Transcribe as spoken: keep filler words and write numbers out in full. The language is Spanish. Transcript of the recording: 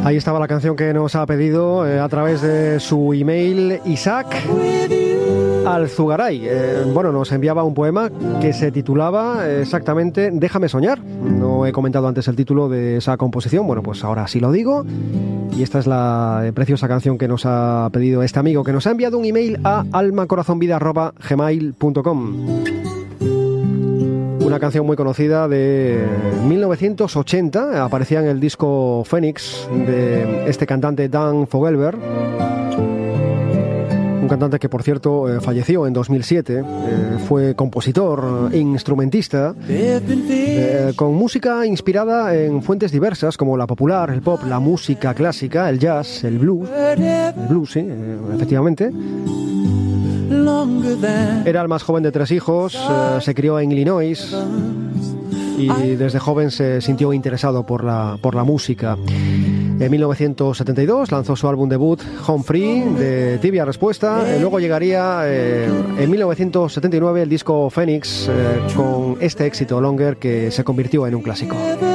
Ahí estaba la canción que nos ha pedido eh, a través de su email Isaac Alzugaray. Eh, bueno, nos enviaba un poema que se titulaba exactamente Déjame soñar. No he comentado antes el título de esa composición, bueno, pues ahora sí lo digo. Y esta es la eh, preciosa canción que nos ha pedido este amigo, que nos ha enviado un email a almacorazonvida arroba gmail punto com. Una canción muy conocida de mil novecientos ochenta, aparecía en el disco Phoenix de este cantante Dan Fogelberg, un cantante que por cierto eh, falleció en dos mil siete, eh, fue compositor, instrumentista, eh, con música inspirada en fuentes diversas como la popular, el pop, la música clásica, el jazz, el blues, el blues, sí, eh, efectivamente. Era el más joven de tres hijos, eh, se crió en Illinois y desde joven se sintió interesado por la, por la música. En mil novecientos setenta y dos lanzó su álbum debut Home Free, de tibia respuesta. Eh, luego llegaría eh, en mil novecientos setenta y nueve el disco Phoenix, eh, con este éxito Longer, que se convirtió en un clásico.